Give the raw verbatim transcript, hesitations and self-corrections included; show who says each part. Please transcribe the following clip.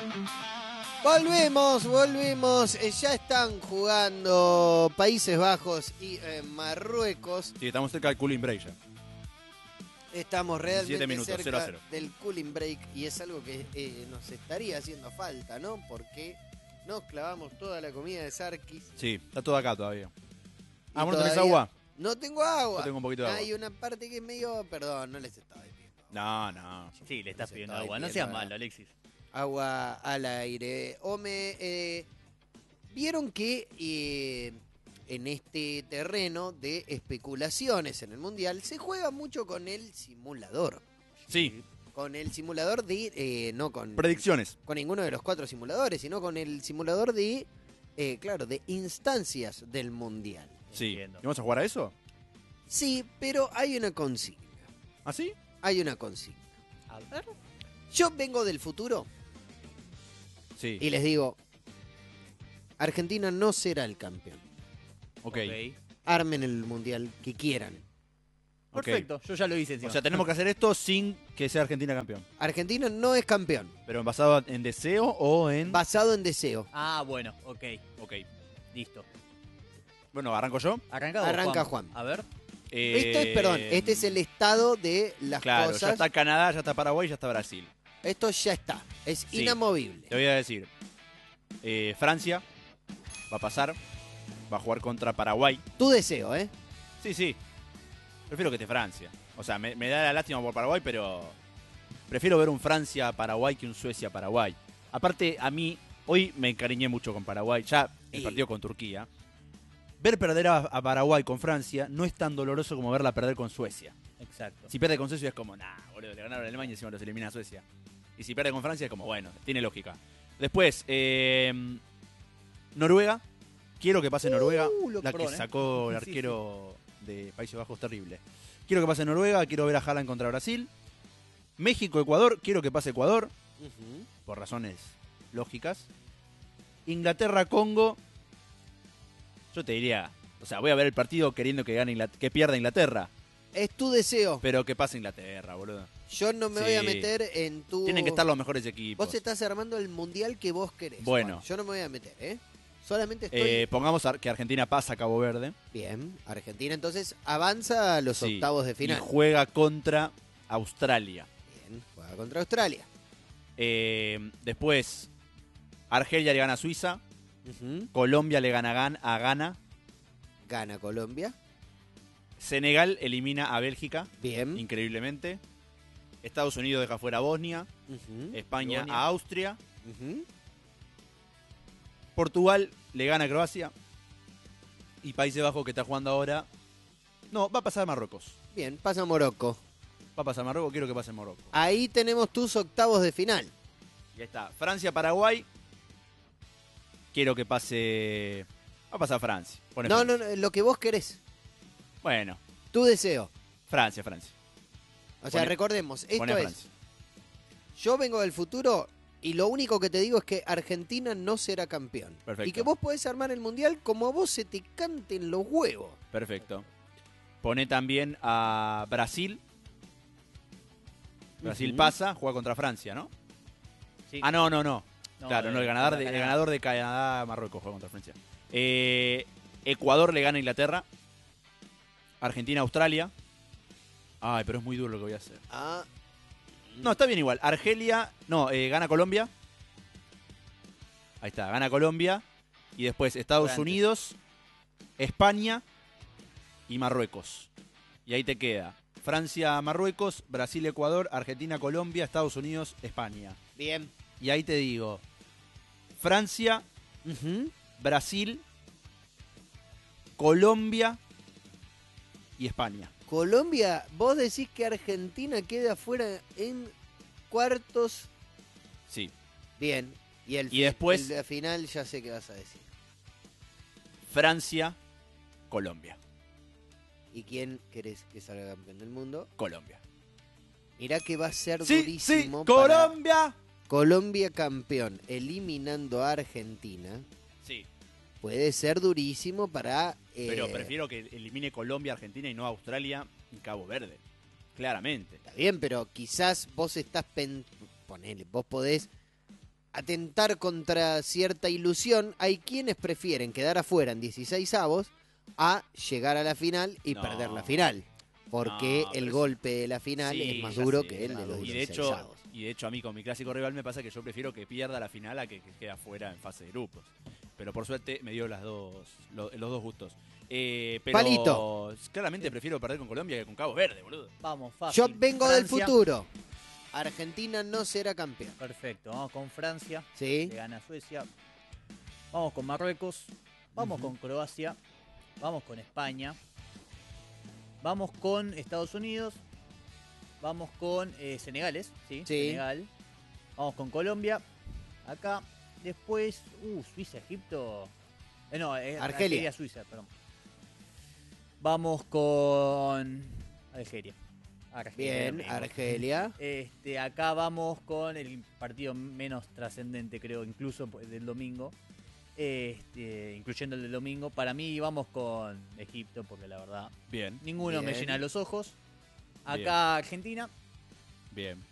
Speaker 1: Volvemos, volvemos. Eh, ya están jugando Países Bajos y eh, Marruecos.
Speaker 2: Sí, estamos cerca del cooling break ya.
Speaker 1: Estamos realmente
Speaker 2: minutos,
Speaker 1: cerca
Speaker 2: cero a cero.
Speaker 1: del cooling break y es algo que eh, nos estaría haciendo falta, ¿no? Porque nos clavamos toda la comida de Sarkis.
Speaker 2: Sí, está todo acá todavía.
Speaker 1: y
Speaker 2: Ah, ¿vos no tenés
Speaker 1: todavía
Speaker 2: agua?
Speaker 1: No tengo agua.
Speaker 2: Yo tengo un poquito de agua.
Speaker 1: Hay una parte que es medio... Perdón, no les estaba pidiendo.
Speaker 2: No, no.
Speaker 3: Sí, le estás
Speaker 1: Se
Speaker 3: pidiendo
Speaker 1: está
Speaker 3: agua. No
Speaker 1: pidiendo
Speaker 3: seas
Speaker 1: agua.
Speaker 3: malo, Alexis.
Speaker 1: Agua al aire. Ome, eh, vieron que eh, en este terreno de especulaciones en el Mundial se juega mucho con el simulador.
Speaker 2: Sí,
Speaker 1: Con el simulador de... eh, no con,
Speaker 2: predicciones.
Speaker 1: con ninguno de los cuatro simuladores, sino con el simulador de... eh, claro, de instancias del Mundial.
Speaker 2: Sí.
Speaker 3: Entiendo.
Speaker 2: ¿Y vamos a jugar a eso?
Speaker 1: Sí, pero hay una consigna.
Speaker 2: ¿Ah, sí?
Speaker 1: Hay una consigna.
Speaker 3: A ver.
Speaker 1: Yo vengo del futuro
Speaker 2: Sí.
Speaker 1: y les digo, Argentina no será el campeón.
Speaker 2: Ok.
Speaker 1: Armen el Mundial que quieran.
Speaker 2: Ok.
Speaker 3: Perfecto, yo ya lo hice encima.
Speaker 2: O sea, tenemos que hacer esto sin que sea Argentina campeón.
Speaker 1: Argentina no es campeón,
Speaker 2: ¿Pero basado en deseo o en...?
Speaker 1: basado en deseo.
Speaker 3: Ah, bueno, ok.
Speaker 2: Ok.
Speaker 3: Listo.
Speaker 2: Bueno, ¿arranco yo?
Speaker 3: Arranca vos,
Speaker 1: Arranca Juan.
Speaker 3: A ver.
Speaker 1: Esto es, perdón, este es el estado de las
Speaker 2: Claro,
Speaker 1: cosas.
Speaker 2: ya está Canadá, ya está Paraguay, ya está Brasil.
Speaker 1: Esto ya está, es
Speaker 2: Sí.
Speaker 1: inamovible.
Speaker 2: Te voy a decir. eh, Francia va a pasar. Va a jugar contra Paraguay.
Speaker 1: Tu deseo, ¿eh?
Speaker 2: Sí, sí. Prefiero que esté Francia. O sea, me, me da la lástima por Paraguay, pero prefiero ver un Francia-Paraguay que un Suecia-Paraguay. Aparte, a mí, hoy me encariñé mucho con Paraguay. Ya el
Speaker 1: Y-
Speaker 2: partido con Turquía. Ver perder a, a Paraguay con Francia no es tan doloroso como verla perder con Suecia.
Speaker 3: Exacto.
Speaker 2: Si pierde con Suecia es como, nah, boludo, le ganaron a Alemania y encima los elimina a Suecia. Y si pierde con Francia es como, bueno, tiene lógica. Después, eh, Noruega. Quiero que pase Noruega.
Speaker 3: Uh, lo-
Speaker 2: la
Speaker 3: perdón,
Speaker 2: que
Speaker 3: eh.
Speaker 2: sacó el
Speaker 3: Sí,
Speaker 2: arquero de Países Bajos, terrible. Quiero que pase Noruega. Quiero ver a Haaland contra Brasil. México-Ecuador. Quiero que pase Ecuador.
Speaker 1: Ujú.
Speaker 2: Por razones lógicas. Inglaterra-Congo. Yo te diría, o sea, voy a ver el partido queriendo que gane Inglat- que pierda Inglaterra.
Speaker 1: Es tu deseo.
Speaker 2: Pero que pase Inglaterra, boludo.
Speaker 1: Yo no me
Speaker 2: Sí.
Speaker 1: voy a meter en tu...
Speaker 2: Tienen que estar los mejores equipos.
Speaker 1: Vos estás armando el mundial que vos querés.
Speaker 2: Bueno.
Speaker 1: Juan. Yo no me voy a meter, ¿eh? Solamente estoy...
Speaker 2: Eh, pongamos ar- que Argentina pasa a Cabo Verde.
Speaker 1: Bien, Argentina entonces avanza a los
Speaker 2: Sí,
Speaker 1: octavos de final.
Speaker 2: Y juega contra Australia.
Speaker 1: Bien, juega contra Australia.
Speaker 2: Eh, después, Argelia le gana a Suiza.
Speaker 1: Ujú.
Speaker 2: Colombia le gana a Gan- a Ghana.
Speaker 1: Gana Colombia.
Speaker 2: Senegal elimina a Bélgica,
Speaker 1: Bien.
Speaker 2: increíblemente. Estados Unidos deja fuera a Bosnia.
Speaker 1: Ujú.
Speaker 2: España
Speaker 3: Bosnia.
Speaker 2: a Austria.
Speaker 1: Ujú.
Speaker 2: Portugal le gana a Croacia. Y Países Bajos, que está jugando ahora. No, va a pasar Marruecos.
Speaker 1: Bien, pasa Morocco.
Speaker 2: Va a pasar Marruecos, quiero que pase Marruecos.
Speaker 1: Ahí tenemos tus octavos de final.
Speaker 2: Y ahí está. Francia-Paraguay. Quiero que pase. Va a pasar Francia. Pone
Speaker 1: No,
Speaker 2: Francia.
Speaker 1: no, no, lo que vos querés.
Speaker 2: Bueno,
Speaker 1: Tu deseo.
Speaker 2: Francia, Francia.
Speaker 1: O sea,
Speaker 2: Pone-
Speaker 1: recordemos, esto
Speaker 2: Pone a
Speaker 1: es,
Speaker 2: Francia.
Speaker 1: yo vengo del futuro y lo único que te digo es que Argentina no será campeón.
Speaker 2: Perfecto.
Speaker 1: Y que vos podés armar el mundial como a vos se te canten los huevos.
Speaker 2: Perfecto. Pone también a Brasil. Brasil
Speaker 1: Ujú.
Speaker 2: pasa, juega contra Francia, ¿no?
Speaker 3: Sí.
Speaker 2: Ah, no, no, no.
Speaker 3: No,
Speaker 2: claro, no, el
Speaker 3: eh,
Speaker 2: ganador, de,
Speaker 3: contra
Speaker 2: el
Speaker 3: Canadá.
Speaker 2: ganador de Canadá-Marruecos juega contra Francia. Eh, Ecuador le gana a Inglaterra. Argentina-Australia. Ay, pero es muy duro lo que voy a hacer.
Speaker 1: Ah,
Speaker 2: No, está bien igual. Argelia, no, eh, gana Colombia. Ahí está, gana Colombia. Y después Estados
Speaker 3: Fue antes.
Speaker 2: Unidos, España y Marruecos. Y ahí te queda Francia, Marruecos, Brasil, Ecuador, Argentina, Colombia, Estados Unidos, España.
Speaker 1: bien.
Speaker 2: Y ahí te digo, Francia,
Speaker 1: Ujú.
Speaker 2: Brasil, Colombia y España.
Speaker 1: Colombia, vos decís que Argentina queda afuera en cuartos.
Speaker 2: Sí.
Speaker 1: Bien. Y, el
Speaker 2: Y
Speaker 1: fi-
Speaker 2: después-
Speaker 1: el de final ya sé qué vas a decir.
Speaker 2: Francia, Colombia.
Speaker 1: ¿Y quién querés que salga campeón del mundo?
Speaker 2: Colombia.
Speaker 1: Mirá que va a ser
Speaker 2: Sí, sí,
Speaker 1: durísimo para
Speaker 2: Colombia.
Speaker 1: Colombia campeón, eliminando a Argentina.
Speaker 2: Sí,
Speaker 1: Puede ser durísimo para... eh,
Speaker 2: pero prefiero que elimine Colombia, Argentina y no Australia y Cabo Verde. Claramente.
Speaker 1: Está bien, pero quizás vos estás... Pen... Ponele, vos podés atentar contra cierta ilusión, hay quienes prefieren quedar afuera en dieciseisavos a llegar a la final y
Speaker 2: No.
Speaker 1: perder la final. Porque
Speaker 2: No,
Speaker 1: el
Speaker 2: pero
Speaker 1: golpe de la final
Speaker 2: Sí,
Speaker 1: es más
Speaker 2: ya
Speaker 1: duro
Speaker 2: sé,
Speaker 1: que el de los
Speaker 2: y de
Speaker 1: dieciseisavos.
Speaker 2: hecho Y de hecho a mí con mi clásico rival me pasa que yo prefiero que pierda la final a que, que quede afuera en fase de grupos. Pero por suerte me dio las dos, lo- los dos gustos. Eh, pero
Speaker 1: Palito.
Speaker 2: claramente prefiero perder con Colombia que con Cabo Verde, boludo.
Speaker 3: Vamos, fácil.
Speaker 1: Yo vengo del
Speaker 3: Francia.
Speaker 1: futuro. Argentina no será campeón.
Speaker 3: Perfecto, vamos con Francia.
Speaker 1: ¿Sí?
Speaker 3: Le gana Suecia. Vamos con Marruecos. Vamos
Speaker 1: Ujú.
Speaker 3: con Croacia. Vamos con España. Vamos con Estados Unidos. Vamos con eh, Senegales, ¿sí?
Speaker 1: Sí.
Speaker 3: Senegal. Vamos con Colombia. Acá. Después, uh, Suiza, Egipto. Eh, no, eh,
Speaker 1: Argelia.
Speaker 3: Argelia, Suiza, perdón. Vamos con Algeria. Argelia,
Speaker 1: Bien,
Speaker 3: amigo.
Speaker 1: Argelia.
Speaker 3: Este, acá vamos con el partido menos trascendente, creo, incluso pues, del domingo. Este, incluyendo el del domingo. Para mí vamos con Egipto, porque la verdad,
Speaker 2: Bien,
Speaker 3: ninguno me
Speaker 1: Bien.
Speaker 3: llena los ojos. Acá
Speaker 2: Bien.
Speaker 3: Argentina.
Speaker 2: bien.